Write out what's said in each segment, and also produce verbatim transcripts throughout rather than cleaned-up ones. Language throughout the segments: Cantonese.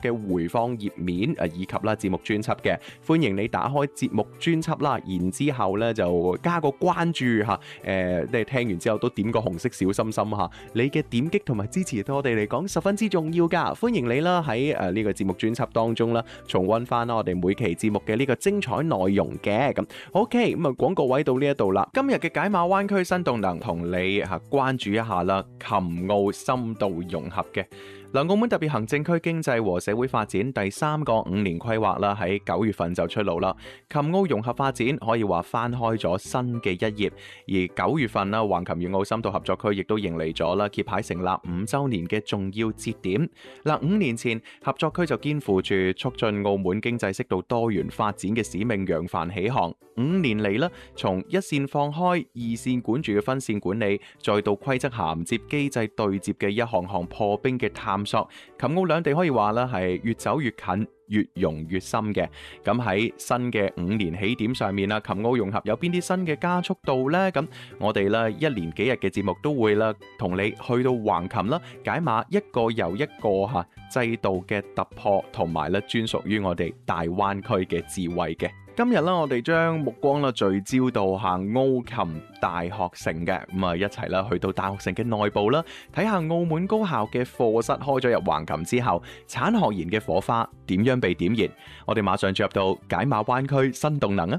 嘅回放頁面誒以及啦節目專輯嘅。歡迎你打開節目專輯啦，然之後咧就加個關注嚇，誒你聽完之後都點個紅色小心心嚇，你嘅點擊同埋支持對我哋嚟講十分之重要㗎。歡迎你啦喺誒呢個節目專輯當中啦，重溫翻啦我哋每期節目嘅呢個精彩內容嘅。咁 OK， 咁啊廣告位到呢一度啦，今日嘅解碼灣區新動能同你嚇關注一下啦，琴澳深度融合嘅。嗱，澳門特別行政區經濟和社會發展第三個五年規劃啦，喺九月份就出爐啦。琴澳融合發展可以話翻開咗新嘅一頁，而九月份啦，橫琴粵澳深度合作區亦都迎嚟咗啦揭牌成立五週年嘅重要節點。嗱，五年前合作區就肩負住促進澳門經濟適度多元發展嘅使命，揚帆起航。五年嚟啦，從一線放開、二線管住嘅分線管理，再到規則銜接、機制對接嘅一項項破冰嘅探索，琴澳兩地可以話啦係越走越近，越融越深嘅。咁喺新嘅五年起點上面啦，琴澳融合有邊啲新嘅加速度呢？咁我哋啦一連幾日嘅節目都會啦同你去到橫琴啦，解碼一個又一個嚇制度嘅突破，同埋咧專屬於我哋大灣區嘅智慧嘅。今日啦，我哋將目光啦聚焦到下澳琴大學城嘅，咁啊一齊啦去到大學城嘅內部啦，睇下澳門高校嘅課室開咗入橫琴之後，產學研嘅火花點樣被點燃？我哋馬上進入到解碼灣區新動能啊！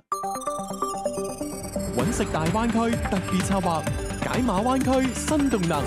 揾食大灣區特別策劃，解碼灣區新動能。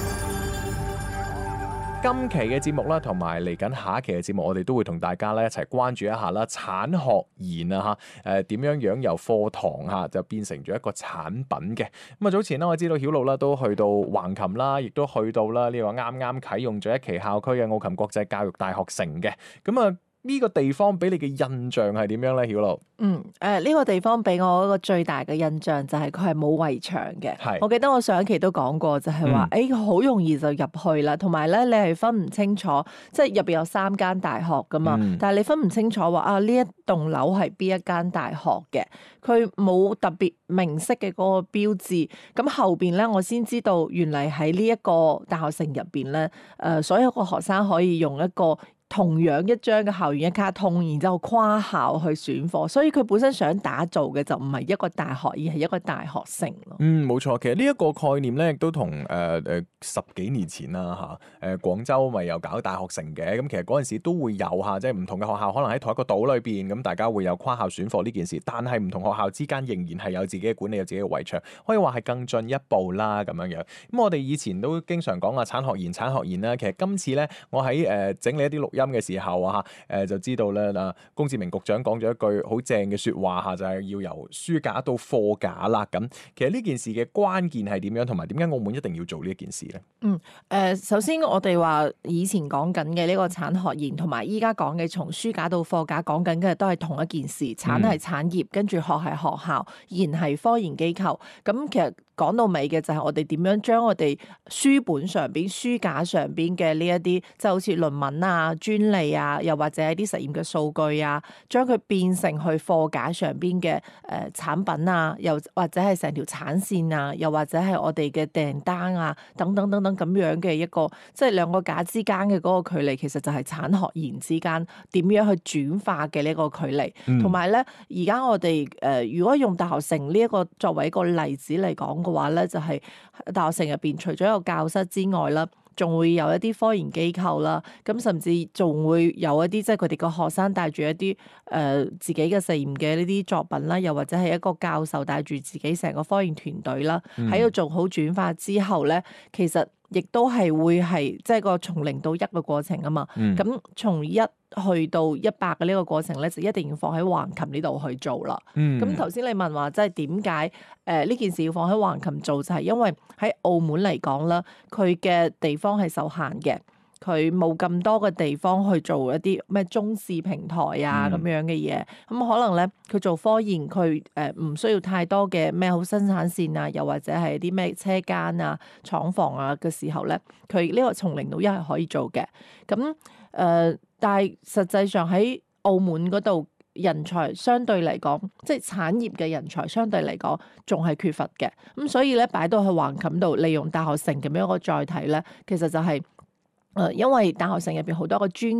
今期嘅節目啦，同埋嚟緊下一期嘅節目，我哋都會同大家咧一齊關注一下啦，產學研啊嚇，誒點樣樣由課堂嚇就變成咗一個產品嘅。咁啊早前咧，我知道曉露啦都去到橫琴啦，亦都去到啦呢個啱啱啟用咗一期校區嘅澳琴國際教育大學城嘅。咁啊呢個地方俾你嘅印象係點樣咧，曉露？ 嗯，誒、呃、呢、這個地方俾我一個最大嘅印象就係佢係冇圍牆嘅。係，我記得我上一期都講過，就係話誒好容易就入去啦，同埋咧你係分唔清楚，即係入邊有三間大學噶嘛，嗯、但係你分唔清楚話啊呢一棟樓係邊一間大學嘅，佢冇特別明晰嘅嗰個標誌。咁後邊咧我先知道，原嚟喺呢一個大學城入邊咧，誒、呃、所有個學生可以用一個同樣一張嘅校園一卡通，然之後跨校去選課，所以佢本身想打造嘅就唔係一個大學，而係一個大學城咯。 嗯，冇錯，其實呢一個概念咧，亦都同誒誒十幾年前啦嚇，誒、呃、廣州咪又搞大學城嘅，咁其實嗰陣時都會有嚇，即係唔同嘅學校可能喺同一個島裏邊，咁大家會有跨校選課呢件事，但係唔同學校之間仍然係有自己嘅管理，有自己嘅圍牆，可以話係更進一步啦咁樣樣。咁我哋以前都經常講啊，產學研產學研啦，其實今次咧，我喺誒、呃、整理一啲錄音嘅時候啊，誒、呃、就知道咧嗱，龔志明局長講咗一句好正嘅説話嚇，就係、是、要由書架到課架啦。咁其實呢件事嘅關鍵係點樣，同埋點解澳門一定要做呢一件事咧？ 嗯，誒、呃，首先我哋話以前講緊嘅呢個產學研，同埋依家講嘅從書架到課架講緊嘅都係同一件事。產係產業，嗯、跟住學係學校，研係科研機構。咁其實講到尾嘅就係我哋點樣將我哋書本上邊、書架上邊嘅呢一啲，即係好似論文啊、專利啊，又或者一啲實驗嘅數據啊，將佢變成去課架上邊嘅誒產品啊，又或者係成條產線啊，又或者係我哋嘅訂單啊，等等等等咁樣嘅一個，即係兩個架之間嘅嗰個距離，其實就係產學研之間點樣去轉化嘅呢個距離。同埋咧，而家我哋誒、呃、如果用大學城呢一個作為一個例子嚟講嘅話咧，就係、是、大學城入邊除咗有教室之外啦，仲會有一啲科研機構啦，咁甚至仲會有一啲即係佢哋個學生帶住一啲誒、呃、自己嘅實驗嘅呢啲作品啦，又或者係一個教授帶住自己成個科研團隊啦，喺度、嗯、做好轉化之後咧，其實亦都係會係即係個從零到一嘅過程啊嘛。咁、嗯、從一去到一百嘅呢個過程咧，就一定要放喺橫琴呢度去做啦。咁頭先你問話即係點解誒呢件事要放喺橫琴做，就係、是、因為喺澳門嚟講啦，佢嘅地方係受限嘅，佢冇咁多嘅地方去做一啲咩中試平台啊咁、嗯、樣嘅嘢。咁可能咧，佢做科研，佢誒唔需要太多嘅咩好生產線啊，又或者係啲咩車間啊、廠房啊嘅時候咧，佢呢個從零到一係可以做嘅。咁誒。呃但係實際上喺澳門嗰度人才相對嚟講，即係產業嘅人才相對嚟講仲係缺乏嘅。咁所以咧，擺到去橫琴度，利用大學城咁樣一個載體咧，其實就係、是、誒、呃，因為大學城入邊好多個專業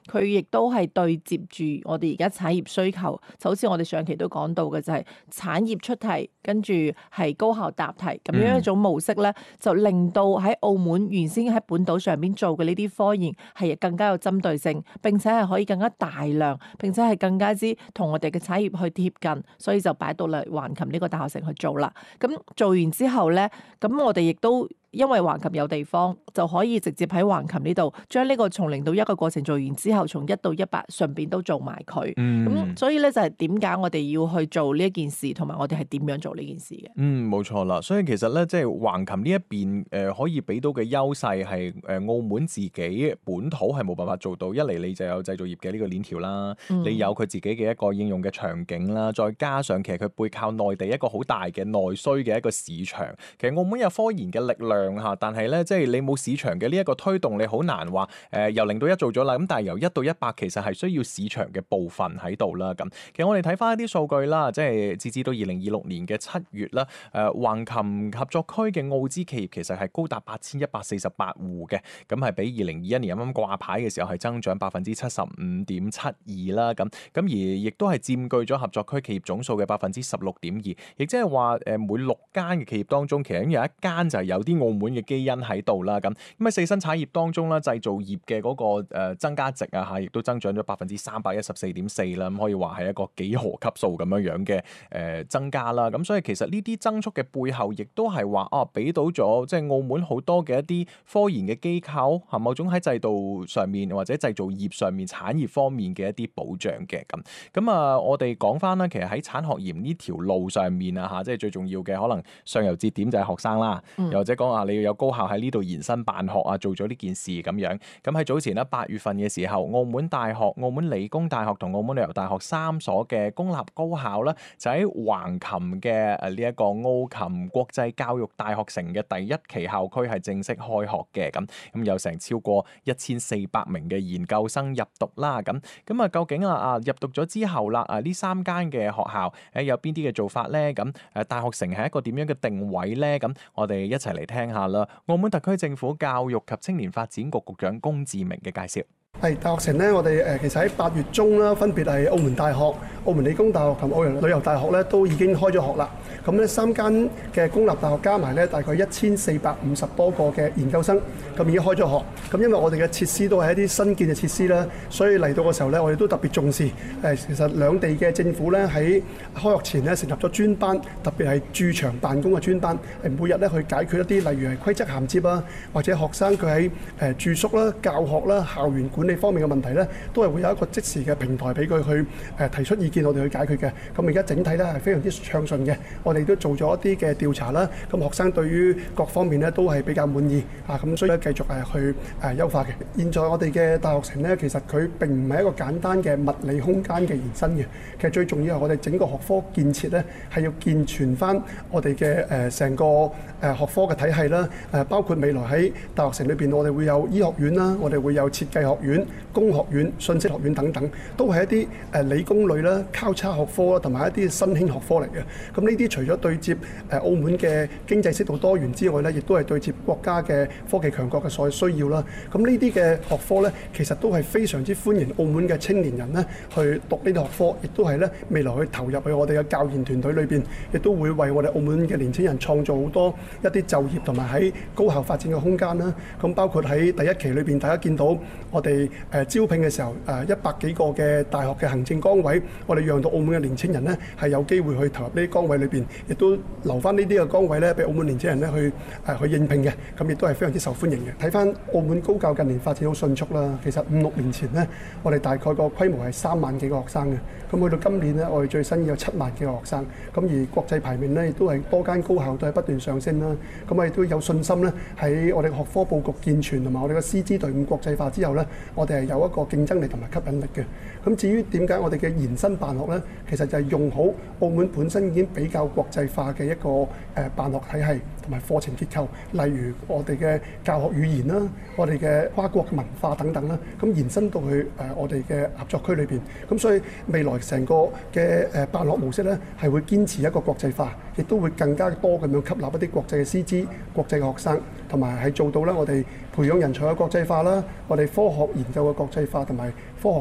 佢亦都係對接住我哋而家產業需求，就好似我哋上期都講到嘅，就係產業出題，跟住係高校答題咁樣一種模式咧，就令到喺澳門原先喺本島上邊做嘅呢啲科研係更加有針對性，並且係可以更加大量，並且係更加之同我哋嘅產業去貼近，所以就擺到嚟橫琴呢個大學城去做啦。咁做完之後咧，咁我哋亦都因為橫琴有地方，就可以直接喺橫琴呢度將呢個從零到一個過程做完之後，從一到一百順便都做埋佢。咁、嗯、所以咧就係點解我哋要去做呢一件事，同埋我哋係點樣做呢件事嘅？ 嗯，冇錯啦。所以其實咧，即係橫琴呢一邊誒、呃、可以俾到嘅優勢係誒澳門自己本土係冇辦法做到。一嚟你就有製造業嘅呢個鏈條啦，嗯、你有佢自己嘅一個應用嘅場景啦，再加上其實佢背靠內地一個好大嘅內需嘅一個市場。其實澳門有科研嘅力量。但係咧，即係你冇市場嘅呢一個推動，你好難話誒、呃、由零到一做咗啦。咁但係由一到一百，其實係需要市場嘅部分喺度啦。咁其實我哋睇翻一啲數據啦，即係截至到二零二六年嘅七月啦，誒、呃、橫琴合作區嘅澳資企業其實係高達八千一百四十八戶嘅，咁係比二零二一年啱啱掛牌嘅時候係增長百分之七十五點七二啦。咁咁而亦都係佔據咗合作區企業總數嘅百分之十六點二，亦即係話誒每六間嘅企業當中，其實有一間就係有啲澳門嘅基因喺度啦，咁咁喺四新產業當中啦，製造業嘅嗰個誒增加值啊嚇，亦都增長咗百分之三百一十四點四啦，咁可以話係一個幾何級數咁樣樣嘅誒增加啦。咁所以其實呢啲增速嘅背後，亦都係話啊，俾到咗即係澳門好多嘅一啲科研嘅機構，係某種喺制度上面或者製造業上面產業方面嘅一啲保障嘅咁。咁啊，我哋講翻啦，其實喺產學研呢條路上面啊嚇，即係最重要嘅可能上游節點就係學生啦，又、嗯、或者講啊你要有高校喺呢度延伸辦學啊，做咗呢件事咁樣。咁喺早前咧八月份嘅時候，澳門大學、澳門理工大學同澳門旅遊大學三所嘅公立高校咧，就喺橫琴嘅誒呢一個澳琴國際教育大學城嘅第一期校區係正式開學嘅。咁咁有成超過一千四百名嘅研究生入讀啦。咁咁啊，究竟啊啊入讀咗之後啦，啊呢三間嘅學校誒有邊啲嘅做法咧？咁誒大學城係一個點樣嘅定位咧？咁我哋一齊嚟聽下啦。澳門特區政府教育及青年發展局局長龔志明嘅介紹。 係大學城咧，我哋誒其實喺八月中啦，分別係澳門大學、澳門理工大學同澳門旅遊大學咧，都已經開咗學啦。咁咧三間嘅公立大學加埋咧，大概一千四百五十多個嘅研究生，咁已經開咗學。咁因為我哋嘅設施都係一啲新建嘅設施啦，所以嚟到嘅時候咧，我哋都特別重視。誒，其實兩地嘅政府咧喺開學前咧成立咗專班，特別係駐場辦公嘅專班，係每日咧去解決一啲例如係規則銜接啊，或者學生佢喺誒住宿啦、教學啦、校園管理方面嘅問題咧，都係會有一個即時嘅平台俾佢去誒提出意見，我哋去解決嘅。咁而家整體咧係非常之暢順嘅，我哋都做咗一啲嘅調查啦。咁學生對於各方面咧都係比較滿意啊，咁所以咧繼續係去誒優化嘅。現在我哋嘅大學城咧，其實佢並唔係一個簡單嘅物理空間嘅延伸嘅。其實最重要係我哋整個學科建設咧，係要健全翻我哋嘅誒成個誒學科嘅體系啦。誒包括未來喺大學城裏邊，我哋會有醫學院啦，我哋會有設計學院、工學院、信息學院等等，都係一啲誒理工類啦、交叉學科啦，同埋一啲新興學科嚟嘅。咁呢啲除咗對接誒澳門嘅經濟適度多元之外咧，亦都係對接國家嘅科技強國嘅所需要啦。咁呢啲嘅學科咧，其實都係非常之歡迎澳門嘅青年人咧去讀呢啲學科，亦都係咧未來去投入去我哋嘅教研團隊裏邊，亦都會為我哋澳門嘅年輕人創造好多一啲就業同埋喺高校發展嘅空間啦。咁包括喺第一期裏邊，大家見到我哋誒招聘嘅時候，誒一百幾個嘅大學嘅行政崗位，我哋讓到澳門嘅年輕人咧係有機會去投入呢啲崗位裏邊，亦都留翻呢啲嘅崗位咧俾澳門年輕人咧去誒去應聘嘅，咁亦都係非常之受歡迎嘅。睇翻澳門高教近年發展好迅速啦，其實五六年前咧，我哋大概個規模係三萬幾個學生嘅，咁去到今年咧，我哋最新有七萬幾個學生，咁而國際排名咧亦都係多間高校都係不斷上升啦，咁我哋都有信心咧喺我哋學科佈局健全同埋我哋嘅師資隊伍國際化之後咧，我哋係有一個競爭力同埋吸引力嘅。咁至於點解我哋嘅延伸辦學咧，其實就係用好澳門本身已經比較國際化嘅一個誒辦學體系， 同埋課程結構，例如我哋嘅教學語言啦，我哋嘅跨國文化等等啦，咁延伸到去誒我哋嘅合作區裏邊。咁所以未來成個嘅誒辦學模式咧，係會堅持一個國際化，亦都會更加多咁樣吸納一啲國際嘅師資、國際嘅學生，同埋係做到咧我哋培養人才嘅國際化啦，我哋科學研究嘅國際化同埋科學